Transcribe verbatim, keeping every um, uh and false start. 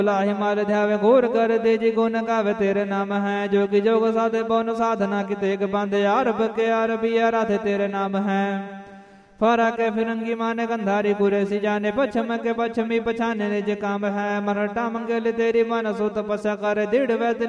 लाहि माल ध्यावे घोर कर दे जी गुण गावे तेरे नाम है। जोगी जोग साधे पौन साधना की तेग बांधे आरभ के आरबी आराधे तेरे नाम है। फरा के फिरंगी माने गंधारी कुरेसी जाने पश्चिम के पश्चिमी पछाने निज काम है। मरटा मंगल तेरी मन सो तपस्या करे दृढ़ वैद